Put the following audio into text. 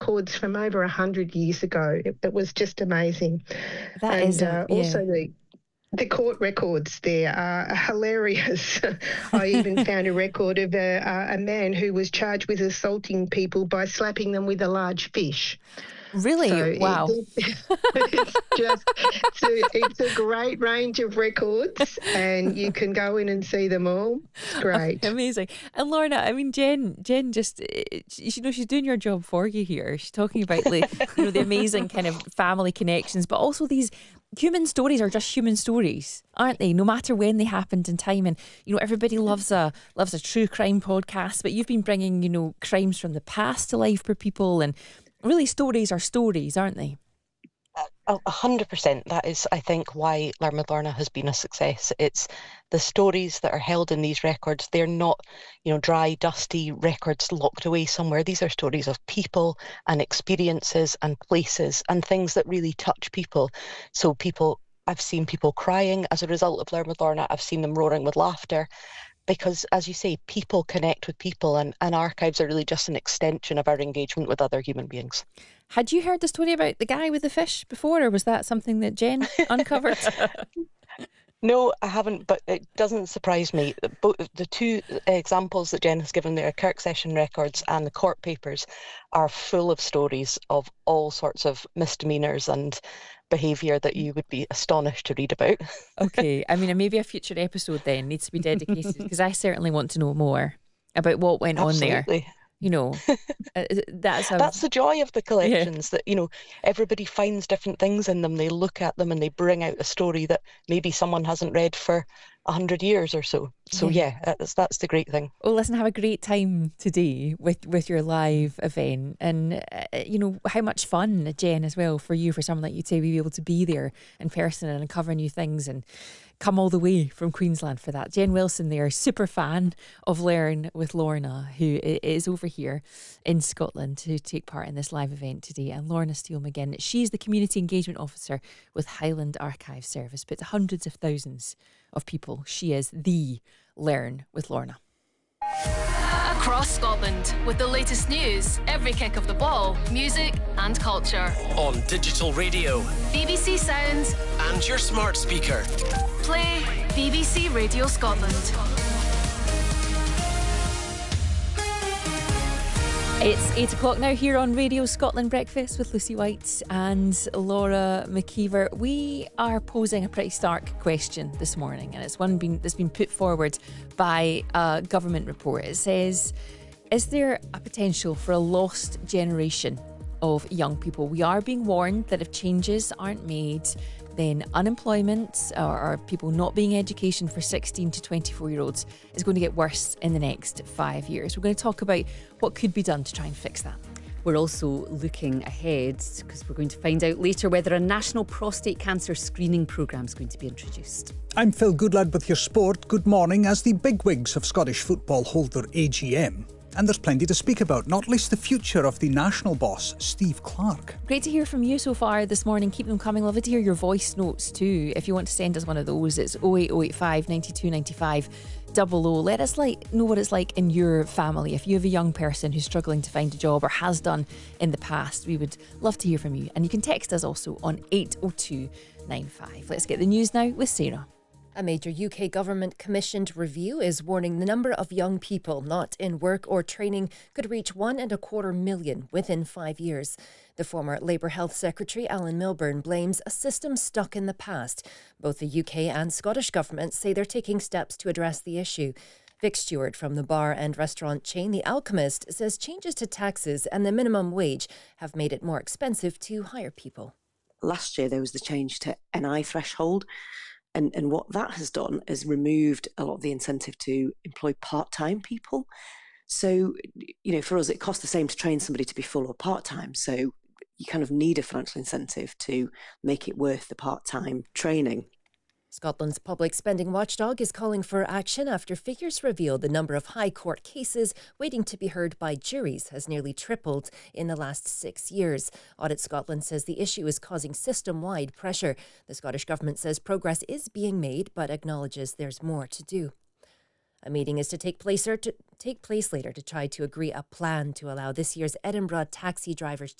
records from over 100 years ago. It was just amazing. That is, also the court records there are hilarious. I even found a record of a man who was charged with assaulting people by slapping them with a large fish. Really? So wow. It's a great range of records, and you can go in and see them all. It's great. Amazing. And Lorna, I mean, Jen just, she's doing your job for you here. She's talking about the amazing kind of family connections, but also these human stories are just human stories, aren't they? No matter when they happened in time. And, everybody loves a true crime podcast, but you've been bringing, crimes from the past to life for people. And really, stories are stories, aren't they? 100%. That is, I think, why Learn with Lorna has been a success. It's the stories that are held in these records. They're not, dry, dusty records locked away somewhere. These are stories of people and experiences and places and things that really touch people. So I've seen people crying as a result of Learn with Lorna. I've seen them roaring with laughter. Because, as you say, people connect with people, and archives are really just an extension of our engagement with other human beings. Had you heard the story about the guy with the fish before, or was that something that Jen uncovered? No, I haven't, but it doesn't surprise me. Both the two examples that Jen has given there, Kirk Session records and the court papers, are full of stories of all sorts of misdemeanours and behaviour that you would be astonished to read about. Okay, I mean, maybe a future episode then needs to be dedicated, because I certainly want to know more about what went Absolutely. on there. That's the joy of the collections, that everybody finds different things in them. They look at them and they bring out a story that maybe someone hasn't read for 100 years or so. So that's the great thing. Well, listen, have a great time today with your live event, and how much fun, Jen, as well, for someone like you to be able to be there in person and uncover new things and come all the way from Queensland for that. Jen Wilson there, super fan of Learn with Lorna, who is over here in Scotland to take part in this live event today. And Lorna Steele-McGinn, she's the Community Engagement Officer with Highland Archive Service, but to hundreds of thousands of people, she is the Learn with Lorna. Across Scotland, with the latest news, every kick of the ball, music and culture. On digital radio, BBC Sounds, and your smart speaker. Play BBC Radio Scotland. It's 8 o'clock now here on Radio Scotland Breakfast with Lucy White and Laura McKeever. We are posing a pretty stark question this morning, and it's one that's been put forward by a government report. It says, is there a potential for a lost generation of young people? We are being warned that if changes aren't made, then unemployment or people not being in education for 16 to 24-year-olds is going to get worse in the next 5 years. We're going to talk about what could be done to try and fix that. We're also looking ahead because we're going to find out later whether a national prostate cancer screening programme is going to be introduced. I'm Phil Goodlad with your sport. Good morning. As the bigwigs of Scottish football hold their AGM, and there's plenty to speak about, not least the future of the national boss, Steve Clarke. Great to hear from you so far this morning. Keep them coming. Lovely to hear your voice notes too. If you want to send us one of those, it's 08085 92 95 00. Let us know what it's like in your family. If you have a young person who's struggling to find a job or has done in the past, we would love to hear from you. And you can text us also on 80295. Let's get the news now with Sarah. A major UK government-commissioned review is warning the number of young people not in work or training could reach 1.25 million within 5 years. The former Labour Health Secretary, Alan Milburn, blames a system stuck in the past. Both the UK and Scottish governments say they're taking steps to address the issue. Vic Stewart from the bar and restaurant chain The Alchemist says changes to taxes and the minimum wage have made it more expensive to hire people. Last year there was the change to NI threshold. And what that has done is removed a lot of the incentive to employ part-time people. So, for us, it costs the same to train somebody to be full or part-time. So you kind of need a financial incentive to make it worth the part-time training. Scotland's public spending watchdog is calling for action after figures reveal the number of High Court cases waiting to be heard by juries has nearly tripled in the last 6 years. Audit Scotland says the issue is causing system-wide pressure. The Scottish Government says progress is being made, but acknowledges there's more to do. A meeting is to take place later to try to agree a plan to allow this year's Edinburgh Taxi Drivers